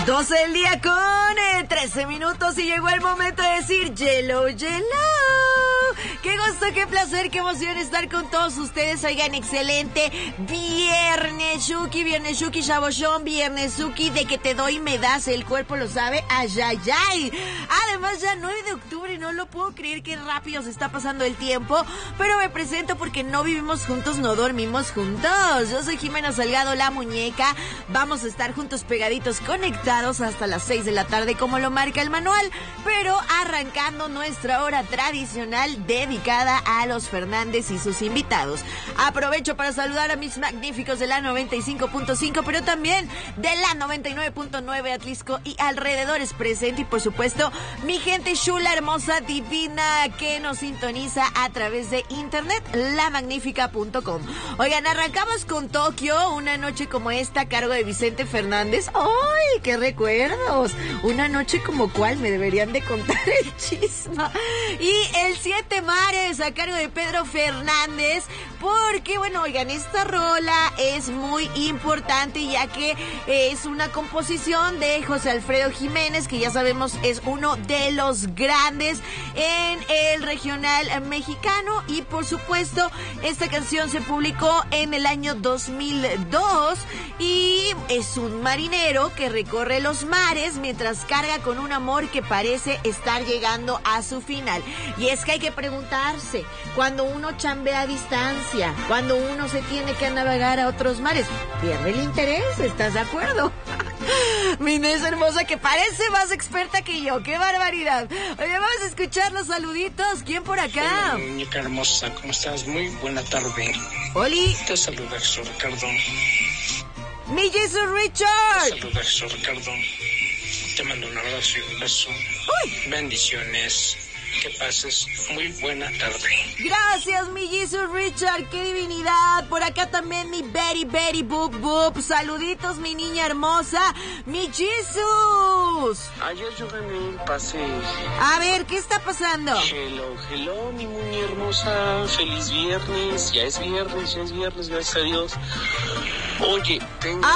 12 del día con 13 minutos y llegó el momento de decir Yellow, Yellow. Qué gusto, qué placer, qué emoción estar con todos ustedes. Oigan, excelente viernes, Shuki, Shaboshon, viernes, Suki, de que te doy y me das, el cuerpo lo sabe, ay, ay, ay. Además, ya 9 de octubre, no lo puedo creer, qué rápido se está pasando el tiempo, pero me presento porque no vivimos juntos, no dormimos juntos. Yo soy Jimena Salgado, la muñeca. Vamos a estar juntos, pegaditos, conectados hasta las 6 de la tarde, como lo marca el manual, pero arrancando nuestra hora tradicional dedicada a los Fernández y sus invitados. Aprovecho para saludar a mis magníficos de la 95.5, pero también de la 99.9 Atlisco y alrededores presente, y por supuesto mi gente chula, hermosa, divina que nos sintoniza a través de internet, lamagnifica.com. Oigan, arrancamos con Tokio, una noche como esta a cargo de Vicente Fernández. ¡Ay, qué recuerdos! Una noche como cuál, me deberían de contar el chisme. Y el Siete Mares a cargo de Pedro Fernández, porque bueno, oigan, esta rola es muy importante ya que es una composición de José Alfredo Jiménez, que ya sabemos es uno de los grandes en el regional mexicano, y por supuesto esta canción se publicó en el año 2002 y es un marinero que recorre los mares mientras carga con un amor que parece estar llegando a su final. Y es que hay que preguntarse, cuando uno chambea a distancia, cuando uno se tiene que navegar a otros mares, pierde el interés, ¿estás de acuerdo? Mi Inés hermosa, que parece más experta que yo, qué barbaridad. Oye, vamos a escuchar los saluditos. ¿Quién por acá? Hola, muñeca hermosa, ¿cómo estás? Muy buena tarde. Oli. Te saluda Jesús Ricardo. Mi Jesus Richard. Te saluda Jesús Ricardo. Te mando un abrazo y un beso. Uy. Bendiciones. Que pases muy buena tarde. Gracias, mi Jesus Richard, qué divinidad. Por acá también mi Betty Boop Boop. Saluditos, mi niña hermosa, mi Jesus. Ayer yo gané el pase. A ver, ¿qué está pasando? Hello, mi muñeca hermosa. Feliz viernes. Ya es viernes, gracias a Dios. Oye, tengo